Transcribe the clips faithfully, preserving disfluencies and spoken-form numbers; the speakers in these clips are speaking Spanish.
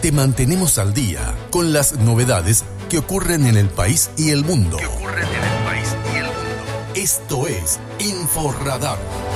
Te mantenemos al día con las novedades que ocurren en el país y el mundo. Que ocurren en el país y el mundo. Esto es InfoRadar.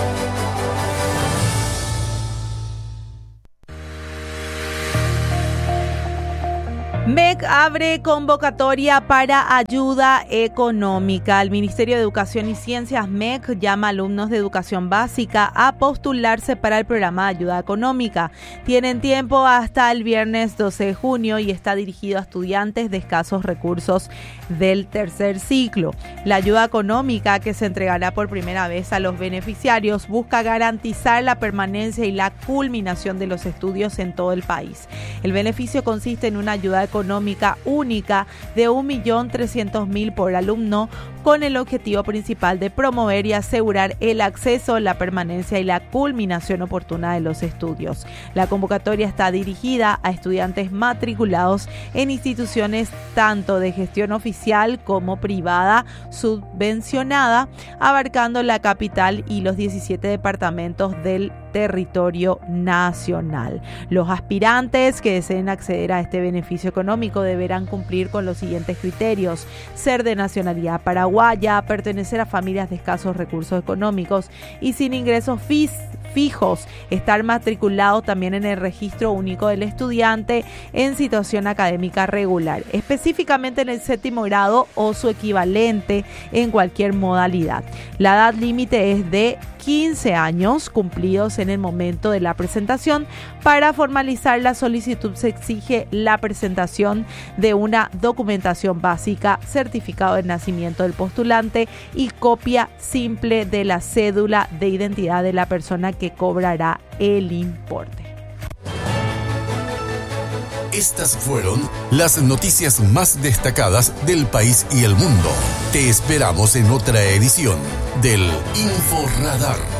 M E C abre convocatoria para ayuda económica. El Ministerio de Educación y Ciencias M E C llama a alumnos de educación básica a postularse para el programa de ayuda económica. Tienen tiempo hasta el viernes doce de junio y está dirigido a estudiantes de escasos recursos del tercer ciclo. La ayuda económica, que se entregará por primera vez a los beneficiarios, busca garantizar la permanencia y la culminación de los estudios en todo el país. El beneficio consiste en una ayuda económica económica única de un millón trescientos mil por alumno, con el objetivo principal de promover y asegurar el acceso, la permanencia y la culminación oportuna de los estudios. La convocatoria está dirigida a estudiantes matriculados en instituciones tanto de gestión oficial como privada subvencionada, abarcando la capital y los diecisiete departamentos del territorio nacional. Los aspirantes que deseen acceder a este beneficio económico deberán cumplir con los siguientes criterios: ser de nacionalidad paraguaya, pertenecer a familias de escasos recursos económicos y sin ingresos fis fijos, estar matriculado también en el registro único del estudiante en situación académica regular, específicamente en el séptimo grado o su equivalente en cualquier modalidad. La edad límite es de quince años cumplidos en el momento de la presentación. Para formalizar la solicitud se exige la presentación de una documentación básica, certificado de nacimiento del postulante y copia simple de la cédula de identidad de la persona que cobrará el importe. Estas fueron las noticias más destacadas del país y el mundo. Te esperamos en otra edición del InfoRadar.